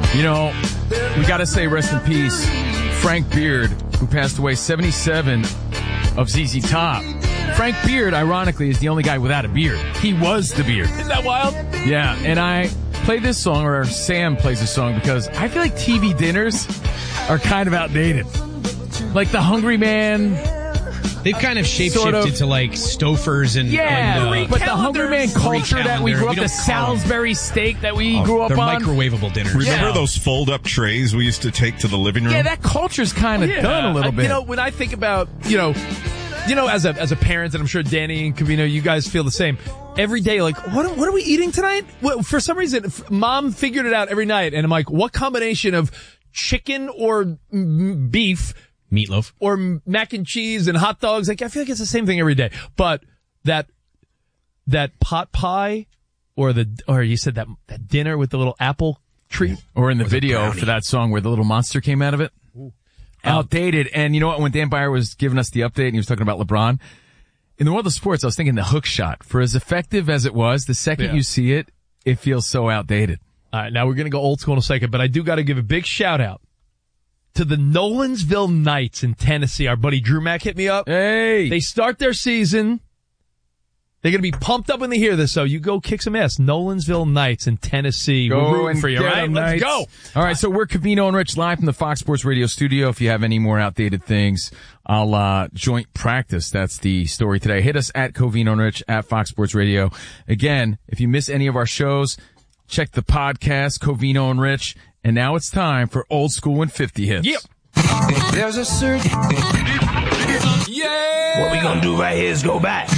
You know, we got to say rest in peace, Frank Beard, who passed away 77 of ZZ Top. Frank Beard, ironically, is the only guy without a beard. He was the beard. Isn't that wild? Yeah, and I play this song, or Sam plays this song, because I feel like TV dinners are kind of outdated. Like the Hungry Man. They've kind of shape-shifted to like Stofers and... but the Hungry Man culture that we grew up, the Salisbury steak that we grew up on. They're microwavable dinners. Remember those fold-up trays we used to take to the living room? Yeah, that culture's kind of done a little bit. You know, when I think about, as a parent, and I'm sure Danny and Covino, you guys feel the same. Every day, like, what are we eating tonight? Well, for some reason, Mom figured it out every night, and I'm like, what combination of chicken or beef... Meatloaf. Or mac and cheese and hot dogs. Like, I feel like it's the same thing every day. But that pot pie or you said that dinner with the little apple treat. Or in the video for that song where the little monster came out of it. Outdated. And you know what? When Dan Byer was giving us the update and he was talking about LeBron, in the world of sports, I was thinking the hook shot. For as effective as it was, the second you see it, it feels so outdated. All right, now we're going to go old school in a second, but I do got to give a big shout out to the Nolensville Knights in Tennessee. Our buddy Drew Mack hit me up. Hey! They start their season. They're going to be pumped up when they hear this, so you go kick some ass. Nolensville Knights in Tennessee. Go We're rooting for you, right? Let's go! All right, so we're Covino and Rich live from the Fox Sports Radio studio. If you have any more outdated things, I'll joint practice. That's the story today. Hit us at Covino and Rich at Fox Sports Radio. Again, if you miss any of our shows, check the podcast, Covino and Rich. And now it's time for Old School and 50 Hits. Yep. There's a certain... Yeah! What we gonna do right here is go back.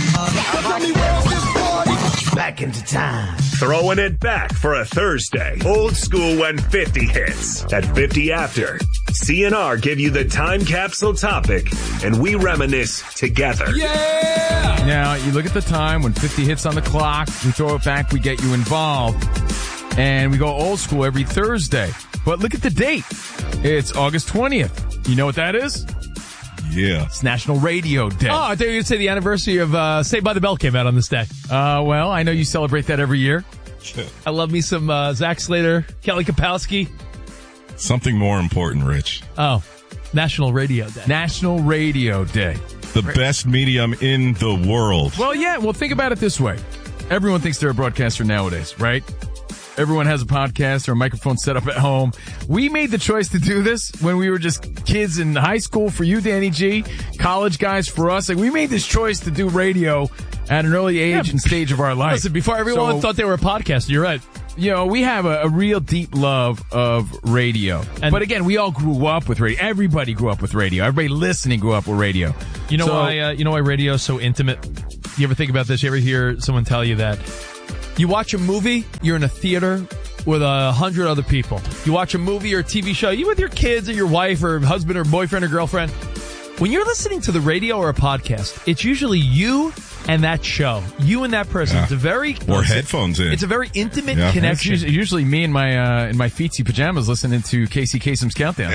Back into time. Throwing it back for a Thursday. Old School and 50 Hits. At 50 after, CNR give you the time capsule topic, and we reminisce together. Yeah! Now, you look at the time when 50 hits on the clock, we throw it back, we get you involved. And we go old school every Thursday. But look at the date. It's August 20th. You know what that is? Yeah. It's National Radio Day. Oh, I thought you were going to say the anniversary of Saved by the Bell came out on this day. Well, I know you celebrate that every year. I love me some Zach Slater, Kelly Kapowski. Something more important, Rich. Oh, National Radio Day. National Radio Day. The best medium in the world. Well, yeah. Well, think about it this way. Everyone thinks they're a broadcaster nowadays, right? Everyone has a podcast or a microphone set up at home. We made the choice to do this when we were just kids in high school for you, Danny G, college guys for us. Like, we made this choice to do radio at an early age and stage of our life. Listen, before everyone thought they were a podcaster, you're right. You know, we have a real deep love of radio. But again, we all grew up with radio. Everybody grew up with radio. Everybody listening grew up with radio. You know why radio is so intimate? You ever think about this? You ever hear someone tell you that you watch a movie, you're in a theater with 100 other people. You watch a movie or a TV show, you with your kids or your wife or husband or boyfriend or girlfriend. When you're listening to the radio or a podcast, it's usually you and that show. You and that person. Yeah. Or headphones in. It's a very intimate connection. It's usually me in my feetsy pajamas listening to Casey Kasem's Countdown.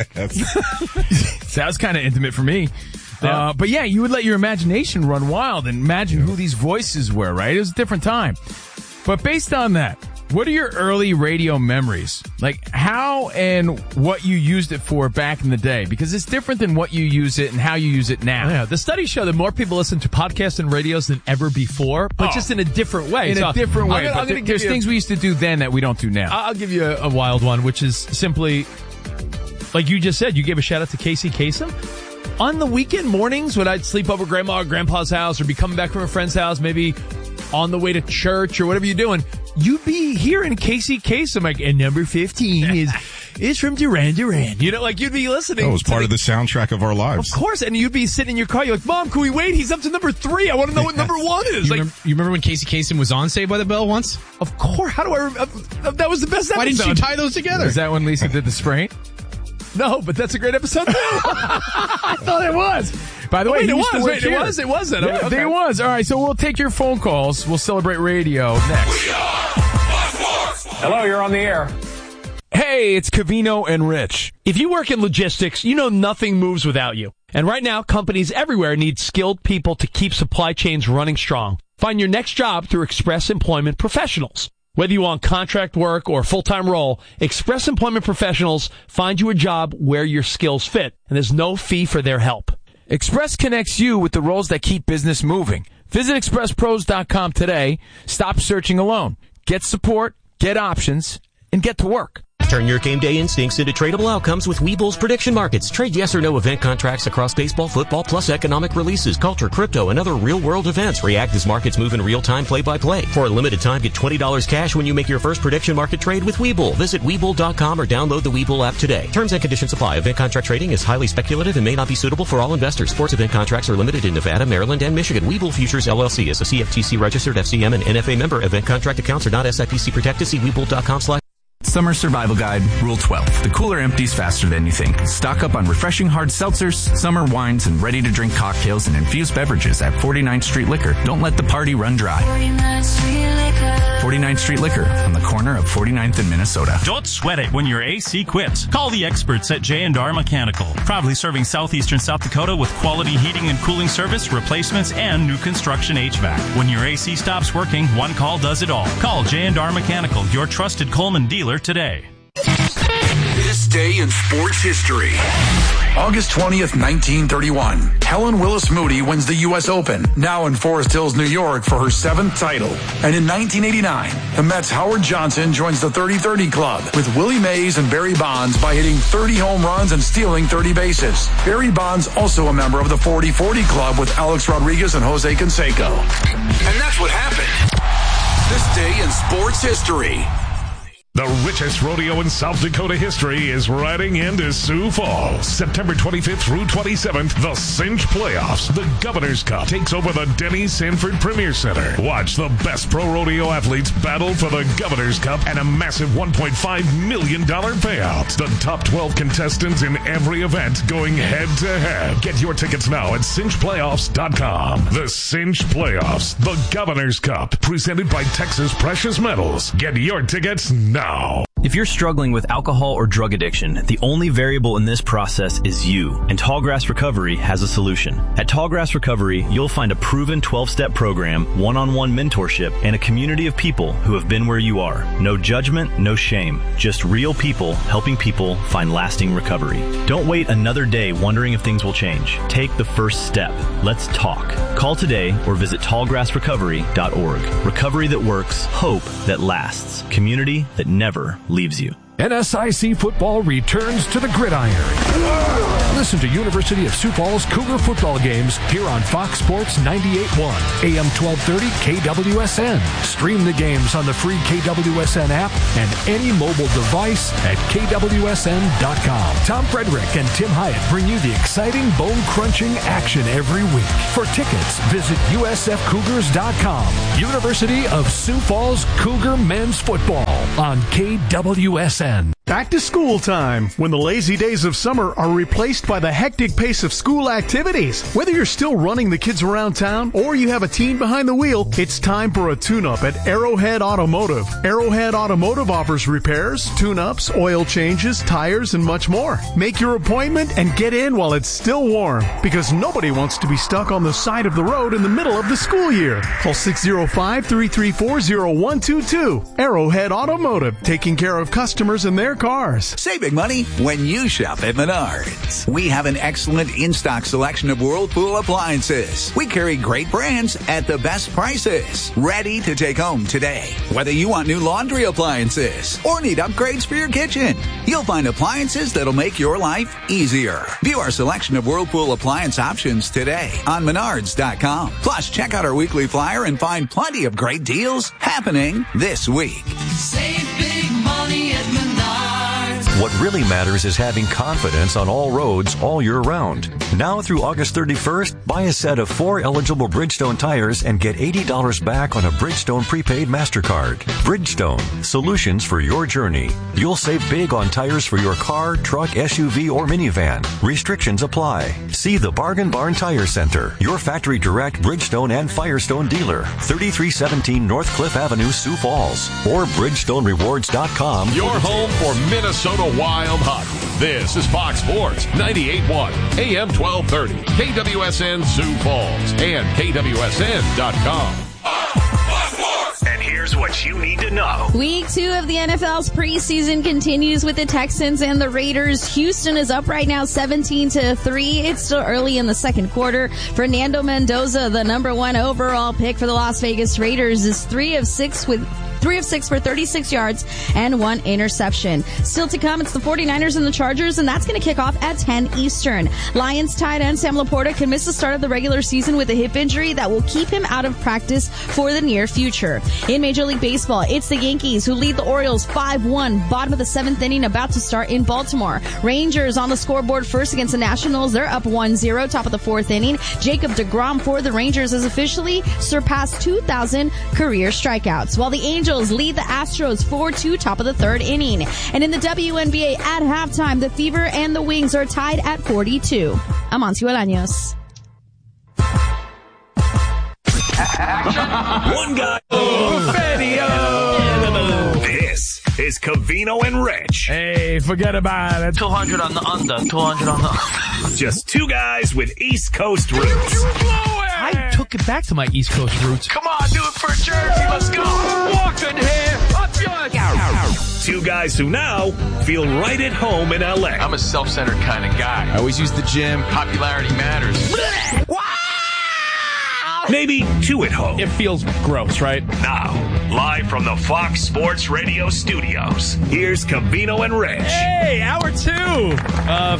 Sounds kind of intimate for me. Yeah. But yeah, you would let your imagination run wild and imagine who these voices were, right? It was a different time. But based on that, what are your early radio memories? Like how and what you used it for back in the day? Because it's different than what you use it and how you use it now. Yeah, the studies show that more people listen to podcasts and radios than ever before, but just in a different way. In a different way. There's things we used to do then that we don't do now. I'll give you a wild one, which is simply, like you just said, you gave a shout out to Casey Kasem. On the weekend mornings when I'd sleep over Grandma or Grandpa's house or be coming back from a friend's house, maybe on the way to church or whatever you're doing, you'd be hearing Casey Kasem, like, and number 15 is from Duran Duran. You know, like, you'd be listening. That was part of the soundtrack of our lives. Of course, and you'd be sitting in your car, you're like, Mom, can we wait? He's up to number 3. I want to know what number 1 is. You remember when Casey Kasem was on Saved by the Bell once? Of course. How do I remember? That was the best episode. Why didn't you tie those together? Is that when Lisa did the sprain? No, but that's a great episode, too. I thought it was. By the way, it was. It was. Yeah, okay. It was. All right, so we'll take your phone calls. We'll celebrate radio next. Hello, you're on the air. Hey, it's Covino and Rich. If you work in logistics, you know nothing moves without you. And right now, companies everywhere need skilled people to keep supply chains running strong. Find your next job through Express Employment Professionals. Whether you want contract work or a full-time role, Express Employment Professionals find you a job where your skills fit, and there's no fee for their help. Express connects you with the roles that keep business moving. Visit expresspros.com today. Stop searching alone. Get support, get options, and get to work. Turn your game day instincts into tradable outcomes with Webull's prediction markets. Trade yes or no event contracts across baseball, football, plus economic releases, culture, crypto, and other real-world events. React as markets move in real time, play-by-play. For a limited time, get $20 cash when you make your first prediction market trade with Webull. Visit Webull.com or download the Webull app today. Terms and conditions apply. Event contract trading is highly speculative and may not be suitable for all investors. Sports event contracts are limited in Nevada, Maryland, and Michigan. Webull Futures LLC is a CFTC registered FCM and NFA member. Event contract accounts are not SIPC protected. See Webull.com/. Summer Survival Guide, Rule 12. The cooler empties faster than you think. Stock up on refreshing hard seltzers, summer wines, and ready-to-drink cocktails and infused beverages at 49th Street Liquor. Don't let the party run dry. 49th Street Liquor, on the corner of 49th and Minnesota. Don't sweat it when your AC quits. Call the experts at J&R Mechanical. Proudly serving southeastern South Dakota with quality heating and cooling service, replacements, and new construction HVAC. When your AC stops working, one call does it all. Call J&R Mechanical, your trusted Coleman dealer today. This day in sports history. August 20th, 1931. Helen Willis Moody wins the U.S. Open, now in Forest Hills, New York, for her 7th title. And in 1989, the Mets' Howard Johnson joins the 30-30 club with Willie Mays and Barry Bonds by hitting 30 home runs and stealing 30 bases. Barry Bonds also a member of the 40-40 club with Alex Rodriguez and Jose Canseco. And that's what happened. This day in sports history. The richest rodeo in South Dakota history is riding into Sioux Falls. September 25th through 27th, the Cinch Playoffs. The Governor's Cup takes over the Denny Sanford Premier Center. Watch the best pro rodeo athletes battle for the Governor's Cup and a massive $1.5 million payout. The top 12 contestants in every event going head-to-head. Get your tickets now at cinchplayoffs.com. The Cinch Playoffs, the Governor's Cup, presented by Texas Precious Metals. Get your tickets now. If you're struggling with alcohol or drug addiction, the only variable in this process is you, and Tallgrass Recovery has a solution. At Tallgrass Recovery, you'll find a proven 12-step program, one-on-one mentorship, and a community of people who have been where you are. No judgment, no shame, just real people helping people find lasting recovery. Don't wait another day wondering if things will change. Take the first step. Let's talk. Call today or visit tallgrassrecovery.org. Recovery that works, hope that lasts, community that never leaves you. NSIC football returns to the gridiron. Listen to University of Sioux Falls Cougar football games here on Fox Sports 98.1, AM 1230 KWSN. Stream the games on the free KWSN app and any mobile device at KWSN.com. Tom Frederick and Tim Hyatt bring you the exciting bone-crunching action every week. For tickets, visit USFCougars.com. University of Sioux Falls Cougar men's football on KWSN. Back to school time, when the lazy days of summer are replaced by the hectic pace of school activities. Whether you're still running the kids around town or you have a teen behind the wheel, it's time for a tune-up at Arrowhead Automotive. Arrowhead Automotive offers repairs, tune-ups, oil changes, tires, and much more. Make your appointment and get in while it's still warm, because nobody wants to be stuck on the side of the road in the middle of the school year. Call 605-334-0122. Arrowhead Automotive, taking care of customers and their cars. Save big money when you shop at Menards. We have an excellent in-stock selection of Whirlpool appliances. We carry great brands at the best prices. Ready to take home today. Whether you want new laundry appliances or need upgrades for your kitchen, you'll find appliances that'll make your life easier. View our selection of Whirlpool appliance options today on Menards.com. Plus, check out our weekly flyer and find plenty of great deals happening this week. Save big money at Menards. What really matters is having confidence on all roads all year round. Now through August 31st, buy a set of 4 eligible Bridgestone tires and get $80 back on a Bridgestone prepaid MasterCard. Bridgestone, solutions for your journey. You'll save big on tires for your car, truck, SUV, or minivan. Restrictions apply. See the Bargain Barn Tire Center, your factory direct Bridgestone and Firestone dealer, 3317 North Cliff Avenue, Sioux Falls, or BridgestoneRewards.com. Your home for Minnesota Wild hockey. This is Fox Sports 98.1, AM 1230, KWSN Sioux Falls, and KWSN.com. And here here's what you need to know. Week 2 of the NFL's preseason continues with the Texans and the Raiders. Houston is up right now 17-3. It's still early in the second quarter. Fernando Mendoza, the number 1 overall pick for the Las Vegas Raiders, is 3 of 6 for 36 yards and 1 interception. Still to come, it's the 49ers and the Chargers, and that's going to kick off at 10 Eastern. Lions tight end Sam Laporta can miss the start of the regular season with a hip injury that will keep him out of practice for the near future. In Major League Baseball, it's the Yankees who lead the Orioles 5-1, bottom of the 7th inning, about to start in Baltimore. Rangers on the scoreboard first against the Nationals. They're up 1-0, top of the 4th inning. Jacob deGrom for the Rangers has officially surpassed 2,000 career strikeouts, while the Angels lead the Astros 4-2, top of the 3rd inning. And in the WNBA at halftime, the Fever and the Wings are tied at 42. Amancio Olaños. One guy. This is Covino and Rich. Hey, forget about it. 200 on the under. 200 on the under. Just two guys with East Coast roots. I took it back to my East Coast roots. Come on, do it for Jersey. Let's go. Walking here. Up yours. Two guys who now feel right at home in LA. I'm a self-centered kind of guy. I always use the gym. Popularity matters. Maybe two at home. It feels gross, right? Now, live from the Fox Sports Radio studios, here's Covino and Rich. Hey, hour 2 of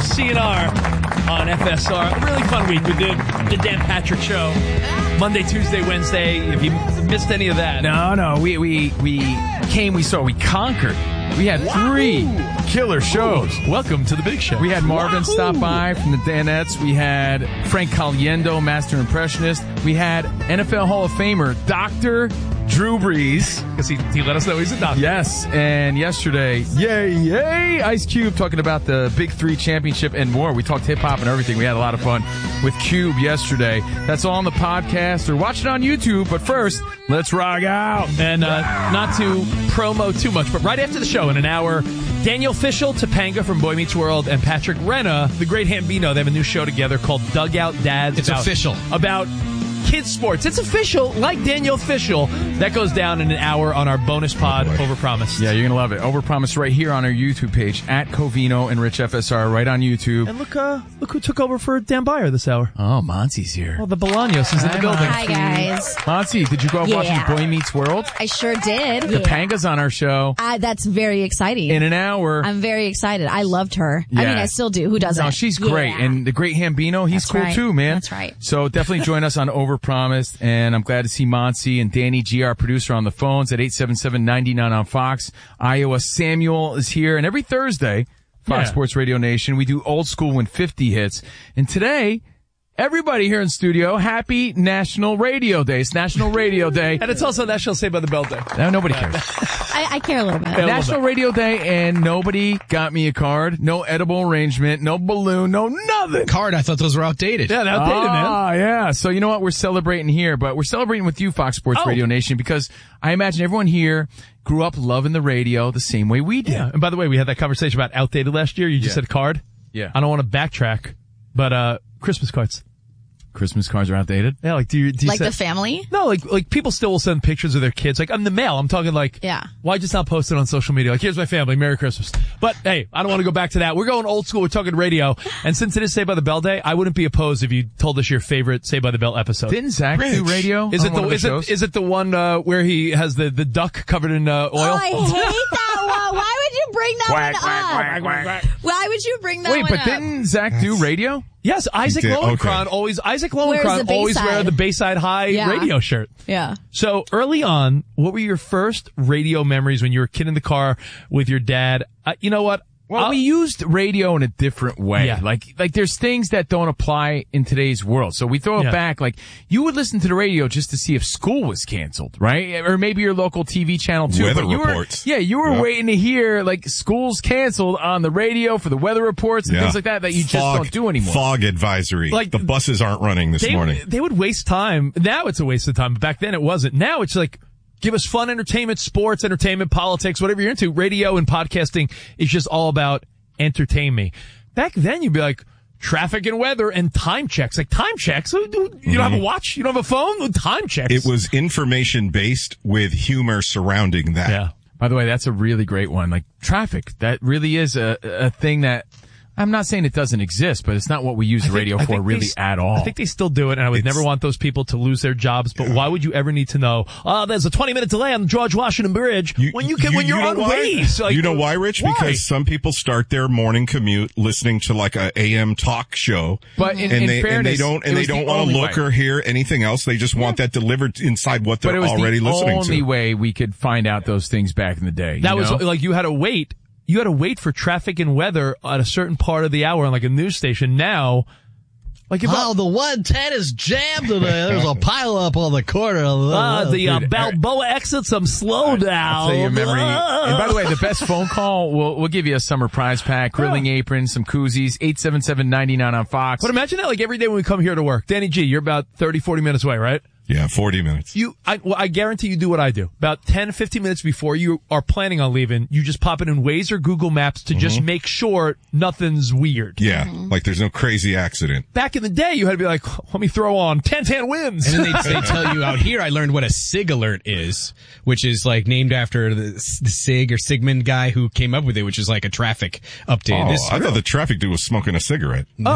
CNR on FSR. A really fun week. We did the Dan Patrick Show. Monday, Tuesday, Wednesday. If you missed any of that. No. We came, we saw, we conquered. We had 3 killer shows. Welcome to the big show. We had Marvin stop by from the Danettes. We had Frank Caliendo, Master Impressionist. We had NFL Hall of Famer, Dr. Drew Brees. Because he let us know he's a doctor. Yes, and yesterday, yay, Ice Cube talking about the Big 3 championship and more. We talked hip-hop and everything. We had a lot of fun with Cube yesterday. That's all on the podcast, or watch it on YouTube. But first, let's rock out. And not to promo too much, but right after the show in an hour, Daniel Fishel, Topanga from Boy Meets World, and Patrick Renna, the great Hambino, they have a new show together called Dugout Dads. It's official. About kids sports. It's official, like Daniel Fishel. That goes down in an hour on our bonus pod, Overpromised. Yeah, you're going to love it. Overpromised right here on our YouTube page, at Covino and Rich FSR, right on YouTube. And look who took over for Dan Byer this hour. Oh, Monty's here. Oh, the Bolaños is in the building. Hi, guys. Monty, did you go out watching Boy Meets World? I sure did. Topanga's on our show. That's very exciting. In an hour. I'm very excited. I loved her. Yeah. I mean, I still do. Who doesn't? No, she's great. Yeah. And the great Hambino, he's cool too, man. That's right. So definitely join us on Overpromised. And I'm glad to see Monty and Danny G, our producer, on the phones at 877-99 on Fox. Iowa Samuel is here. And every Thursday, Fox Sports Radio Nation, we do Old School When 50 Hits. And today, everybody here in studio, happy National Radio Day. It's National Radio Day. And it's also National Saved by the Bell Day. No, nobody cares. I care a little bit. National Radio Day, and nobody got me a card. No edible arrangement, no balloon, no nothing. Card, I thought those were outdated. Yeah, they're outdated, man. Ah, yeah. So you know what? We're celebrating here, but we're celebrating with you, Fox Sports Radio Nation, because I imagine everyone here grew up loving the radio the same way we did. Yeah. And by the way, we had that conversation about outdated last year. You just said card. Yeah. I don't want to backtrack, but Christmas cards. Christmas cards are outdated? Yeah, like do you like send, the family? No, like people still will send pictures of their kids. Like on the mail, I'm talking like, why just not post it on social media? Like, here's my family, Merry Christmas. But hey, I don't want to go back to that. We're going old school. We're talking radio. And since it is Saved by the Bell Day, I wouldn't be opposed if you told us your favorite Saved by the Bell episode. Didn't Zach do radio? Is it the one where he has the duck covered in oil? Oh, I hate that one. Why would you bring that one up? Why would you bring that one up? Wait, but didn't Zach do radio? Yes, Isaac Lowenkron always wear the Bayside High radio shirt. Yeah. So early on, what were your first radio memories when you were a kid in the car with your dad? You know what? Well, we used radio in a different way. Yeah. Like there's things that don't apply in today's world. So we throw it back. Like, you would listen to the radio just to see if school was canceled, right? Or maybe your local TV channel too. Weather reports. You were waiting to hear, like, school's canceled on the radio for the weather reports and things like that you just don't do anymore. Fog advisory. Like, the buses aren't running this morning. They would waste time. Now it's a waste of time, but back then it wasn't. Now it's like, give us fun entertainment, sports, entertainment, politics, whatever you're into. Radio and podcasting is just all about entertain me. Back then you'd be like, traffic and weather and time checks. Like time checks. You don't have a watch? You don't have a phone? Time checks. It was information based with humor surrounding that. Yeah. By the way, that's a really great one. Like traffic, that really is a thing that I'm not saying it doesn't exist, but it's not what we use the radio for really at all. I think they still do it, and I would never want those people to lose their jobs. But why would you ever need to know? There's a 20-minute delay on the George Washington Bridge when you're on Waze. Like, you know why, Rich? Why? Because some people start their morning commute listening to like a AM talk show, but in fairness, they don't want to look or hear anything else. They just want that delivered inside what they're already listening to. But it was the only way we could find out those things back in the day. That was like you had to wait. You had to wait for traffic and weather at a certain part of the hour on like a news station. Now, like the 110 is jammed today. There's a pile up on the corner. The Balboa exit, some slow down. I'll tell you a memory. And by the way, the best phone call, we'll give you a summer prize pack, grilling apron, some koozies, 877-99 on Fox. But imagine that like every day when we come here to work. Danny G, you're about 30, 40 minutes away, right? Yeah, 40 minutes. I guarantee you do what I do. About 10, 15 minutes before you are planning on leaving, you just pop it in Waze or Google Maps to just make sure nothing's weird. Yeah, like there's no crazy accident. Back in the day, you had to be like, let me throw on 10 wins. And then they tell you out here, I learned what a SIG alert is, which is like named after the SIG or Sigmund guy who came up with it, which is like a traffic update. I thought the traffic dude was smoking a cigarette. No.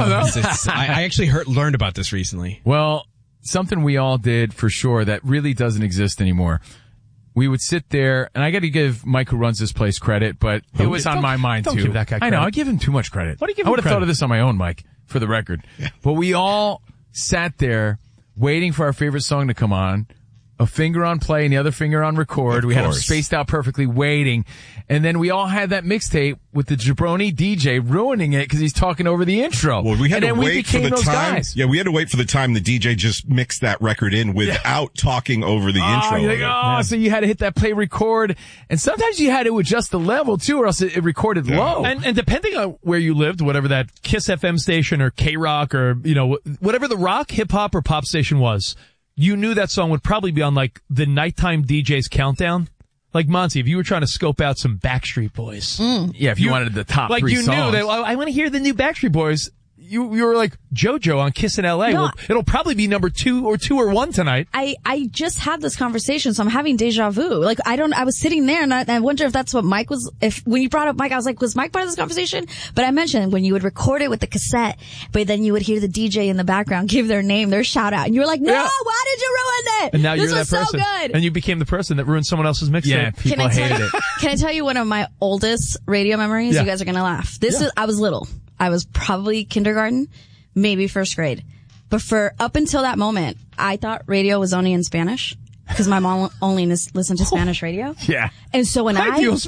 I actually learned about this recently. Well, something we all did for sure that really doesn't exist anymore. We would sit there, and I got to give Mike who runs this place credit, but it was on my mind too. Don't give that guy credit. I know, I give him too much credit. What do you give I him would have credit? thought of this on my own, Mike, for the record. Yeah. But we all sat there waiting for our favorite song to come on. A finger on play and the other finger on record. We had them spaced out perfectly waiting. And then we all had that mixtape with the jabroni DJ ruining it because he's talking over the intro. Well, we had to wait for the time. Guys. Yeah, we had to wait for the time the DJ just mixed that record in without talking over the intro. You're like, so you had to hit that play record. And sometimes you had to adjust the level too, or else it recorded low. And depending on where you lived, whatever that Kiss FM station or K-Rock or, whatever the rock, hip hop or pop station was, you knew that song would probably be on like the nighttime DJ's countdown. Like Monty, if you were trying to scope out some Backstreet Boys. Yeah, if you wanted the top like 3 you songs. knew that, I want to hear the new Backstreet Boys. You were like JoJo on Kiss in LA. No, well, it'll probably be number 2 or 1 tonight. I just had this conversation, so I'm having deja vu. Like, I was sitting there and I wonder if that's what Mike was, when you brought up Mike, I was like, was Mike part of this conversation? But I mentioned when you would record it with the cassette, but then you would hear the DJ in the background give their name, their shout out. And you were like, no, why did you ruin it? And now this you're that was person. So good. And you became the person that ruined someone else's mixtape. Yeah, people hated it. Can I tell you one of my oldest radio memories? Yeah. You guys are going to laugh. I was little. I was probably kindergarten. Maybe first grade. But for up until that moment, I thought radio was only in Spanish because my mom only listened to Spanish radio. Yeah. And so when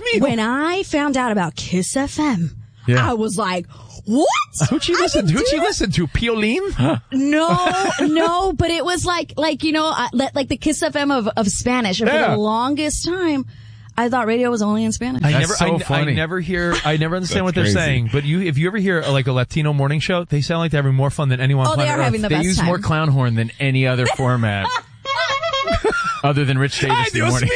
I found out about Kiss FM, I was like, what? Who'd she listen to? Piolín? No, but it was like the Kiss FM of Spanish. And for the longest time, I thought radio was only in Spanish. I never understand what they're saying. But if you ever hear like a Latino morning show, they sound like they're having more fun than anyone on planet they are having Earth. the best They use time. more clown horn than any other format. Other than Rich Davis in the morning.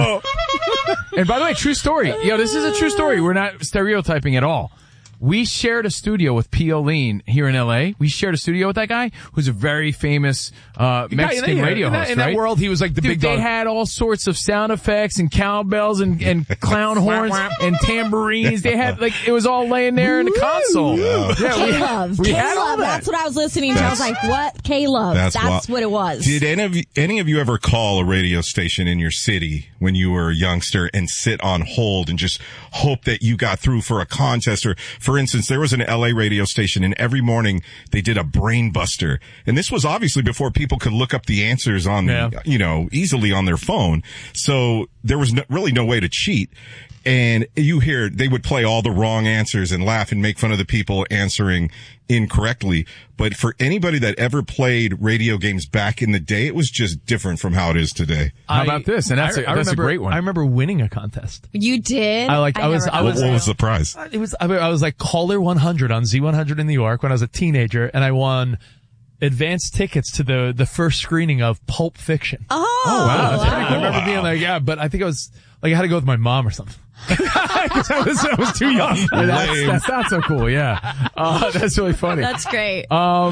And by the way, true story. This is a true story. We're not stereotyping at all. We shared a studio with Piolín here in LA. We shared a studio with that guy who's a very famous Mexican radio host, in that world, he was like the big dog. They had all sorts of sound effects and cowbells and clown horns and tambourines. They had it was all laying there in the console. K-Love. We had all that. That's what I was listening to. I was like, what? K-Love. That's what it was. Did any of you ever call a radio station in your city when you were a youngster and sit on hold and just hope that you got through for a contest? Or, for instance, there was an LA radio station and every morning they did a brain buster. And this was obviously before people could look up the answers on, easily on their phone. So there was really no way to cheat. And they would play all the wrong answers and laugh and make fun of the people answering incorrectly. But for anybody that ever played radio games back in the day, it was just different from how it is today. How about this? And that's a great one. I remember winning a contest. You did? What was the prize? I was like caller 100 on Z100 in New York when I was a teenager, and I won. advanced tickets to the first screening of Pulp Fiction. Oh, wow. That's pretty cool. I wow. remember being like, yeah, but I think I was like, I had to go with my mom or something. Because I was too young. That's not so cool. Yeah. That's really funny. That's great.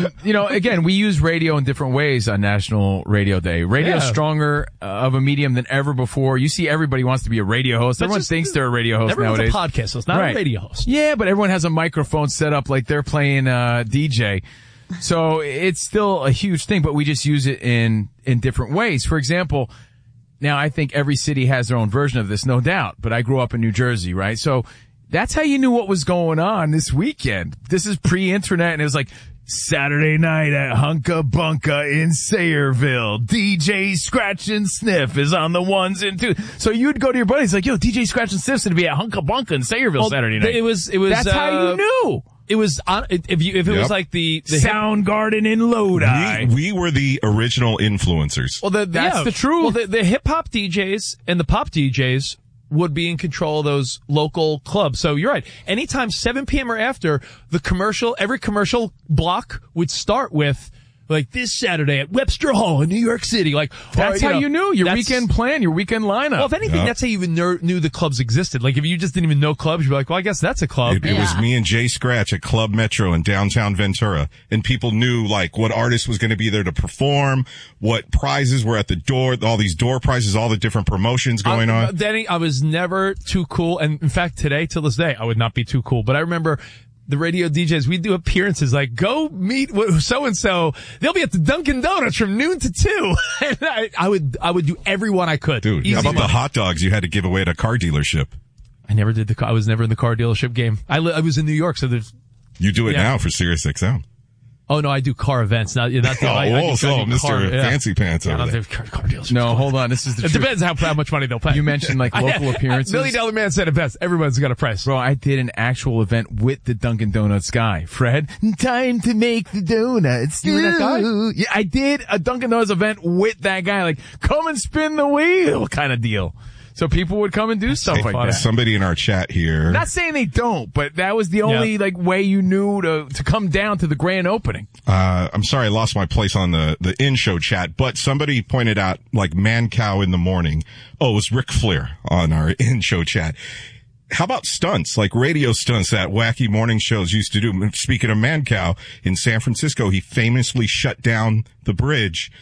Again, we use radio in different ways on National Radio Day. Radio's stronger of a medium than ever before. You see everybody wants to be a radio host. Everyone thinks they're a radio host nowadays. Everyone's a podcast, so it's not a radio host. Yeah, but everyone has a microphone set up like they're playing DJ. So it's still a huge thing, but we just use it in different ways. For example, now I think every city has their own version of this, no doubt, but I grew up in New Jersey, right? So that's how you knew what was going on this weekend. This is pre-internet, and it was like Saturday night at Hunka Bunka in Sayreville. DJ Scratch and Sniff is on the 1s and 2s. So you'd go to your buddies like, yo, DJ Scratch and Sniff's going to be at Hunka Bunka in Sayreville Saturday night. It was. That's how you knew. It was on, if it was like the Soundgarden in Lodi. We were the original influencers. Well, that's the truth. Well, the hip hop DJs and the pop DJs would be in control of those local clubs. So you're right. Anytime 7 p.m. or after, every commercial block would start with, like, this Saturday at Webster Hall in New York City. Like, that's how you knew your weekend plan, your weekend lineup. Well, if anything, that's how you even knew the clubs existed. Like, if you just didn't even know clubs, you'd be like, well, I guess that's a club. It was me and Jay Scratch at Club Metro in downtown Ventura. And people knew, like, what artist was going to be there to perform, what prizes were at the door, all these door prizes, all the different promotions going on. Danny, I was never too cool. And in fact, today, till this day, I would not be too cool. But I remember the radio DJs, we do appearances like, go meet so-and-so. They'll be at the Dunkin' Donuts from noon to 2. And I would do every one I could. Dude, how about the hot dogs you had to give away at a car dealership? I never did I was never in the car dealership game. I was in New York, so there's. You do it now for Sirius XM. Oh, no, I do car events. Not the Mr. Fancy Pants over there. Car dealers. No, hold on. This is the truth. It depends how much money they'll pay. You mentioned like local appearances. $1 Million Man said it best. Everyone's got a price. Bro, I did an actual event with the Dunkin' Donuts guy. Fred, time to make the donuts. You were that guy? Yeah, I did a Dunkin' Donuts event with that guy. Like, come and spin the wheel kind of deal. So people would come and do stuff like that. Somebody in our chat here. Not saying they don't, but that was the only way you knew to come down to the grand opening. I'm sorry I lost my place on the in-show chat, but somebody pointed out like Man Cow in the morning. Oh, it was Ric Flair on our in-show chat. How about stunts, like radio stunts that wacky morning shows used to do? Speaking of Man Cow, in San Francisco, he famously shut down the bridge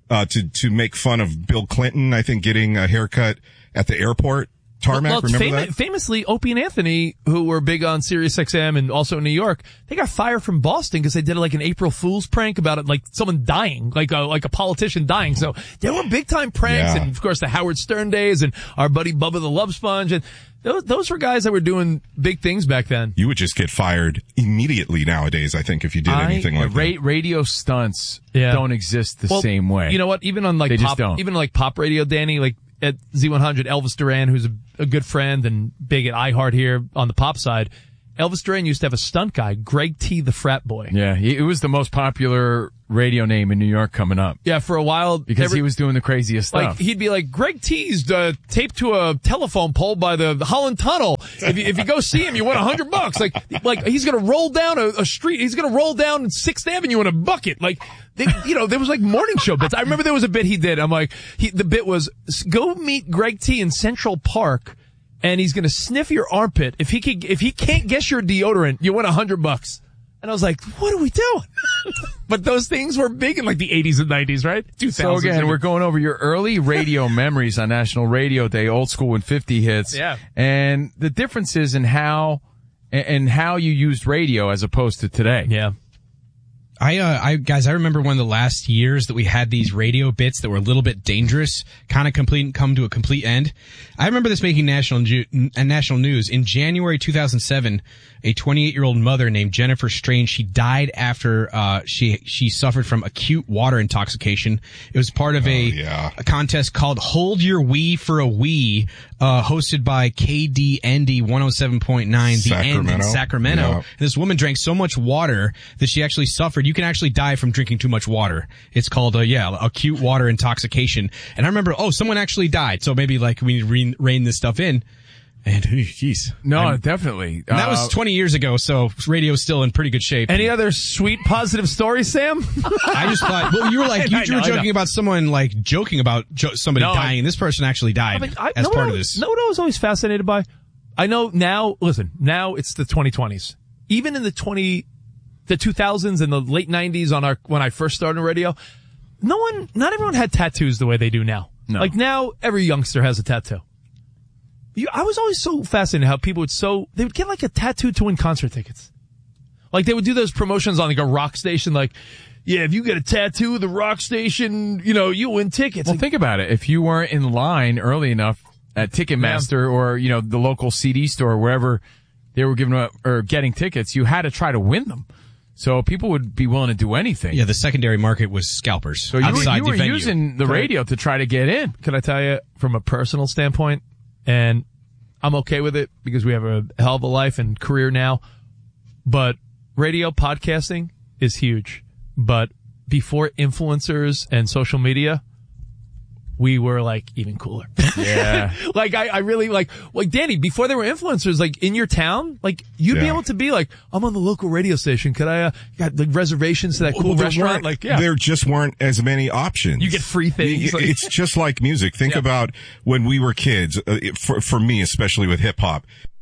to make fun of Bill Clinton, I think, getting a haircut at the airport tarmac. Remember that? Famously, Opie and Anthony, who were big on Sirius XM and also in New York, they got fired from Boston because they did like an April Fool's prank about it, like someone dying, like a politician dying. So there were big time pranks, and of course the Howard Stern days, and our buddy Bubba the Love Sponge, and those were guys that were doing big things back then. You would just get fired immediately nowadays, I think, if you did anything like that. Radio stunts don't exist the same way. You know what? Even on they just don't. Even like pop radio, Danny, like at Z100, Elvis Duran, who's a good friend and big at iHeart here on the pop side, Elvis Duran used to have a stunt guy, Greg T, the frat boy. Yeah, it was the most popular radio name in New York coming up. Yeah, for a while. Because he was doing the craziest stuff. Like, he'd be like, Greg T's taped to a telephone pole by the Holland Tunnel. If you go see him, you win $100. Like he's gonna roll down a street. He's gonna roll down 6th Avenue in a bucket. Like, there was like morning show bits. I remember there was a bit he did. I'm like, the bit was, go meet Greg T in Central Park, and he's gonna sniff your armpit. If he can't guess your deodorant, you win $100. And I was like, what are we doing? But those things were big in like the 80s and 90s, right? 2000s. So again, we're going over your early radio memories on National Radio Day, old school and 50 hits. Yeah. And the differences in how you used radio as opposed to today. Yeah. I remember one of the last years that we had these radio bits that were a little bit dangerous, kind of come to a complete end. I remember this making national news. In January 2007, a 28-year-old mother named Jennifer Strange, she died after, she suffered from acute water intoxication. It was part of a contest called Hold Your Wee for a Wee, hosted by KDND 107.9, The End in Sacramento. Yeah. This woman drank so much water that she actually suffered. You can actually die from drinking too much water. It's called, acute water intoxication. And I remember, someone actually died. So maybe like we rein this stuff in. And geez. No, definitely. And that was 20 years ago, so radio's still in pretty good shape. Any other sweet, positive stories, Sam? I just thought, well, you were like, you were joking about someone like joking about somebody dying. This person actually died as part of this. No, what I was always fascinated by? I know now, listen, now it's the 2020s. Even in the 2000s and the late 90s when I first started radio, not everyone had tattoos the way they do now. No. Like now, every youngster has a tattoo. I was always so fascinated how people they would get like a tattoo to win concert tickets. Like they would do those promotions on like a rock station, like, yeah, if you get a tattoo at the rock station, you win tickets. Well, think about it. If you weren't in line early enough at Ticketmaster or, the local CD store or wherever they were giving up or getting tickets, you had to try to win them. So people would be willing to do anything. Yeah, the secondary market was scalpers. So you were using the radio to try to get in. Can I tell you from a personal standpoint? And I'm okay with it because we have a hell of a life and career now. But radio podcasting is huge. But before influencers and social media, we were like even cooler. Yeah. Like I really like Danny, before there were influencers, like in your town, like you'd be able to be like, I'm on the local radio station. Could I, got like reservations to that cool restaurant? Like, yeah. There just weren't as many options. You get free things. It's just like music. Think about when we were kids, for me, especially with hip hop.